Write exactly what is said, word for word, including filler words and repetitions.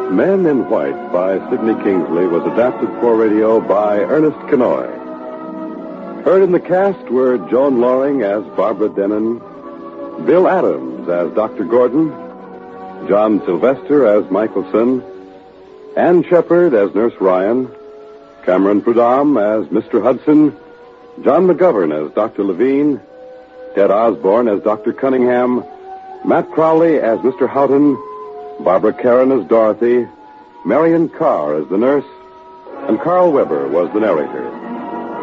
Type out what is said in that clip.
Men in White by Sidney Kingsley was adapted for radio by Ernest Kenoy. Heard in the cast were Joan Loring as Barbara Denon, Bill Adams as Doctor Gordon, John Sylvester as Michelson, Ann Shepard as Nurse Ryan, Cameron Prudhomme as Mister Hudson, John McGovern as Doctor Levine, Ted Osborne as Doctor Cunningham, Matt Crowley as Mister Houghton, Barbara Karen as Dorothy, Marion Carr as the nurse, and Carl Weber was the narrator.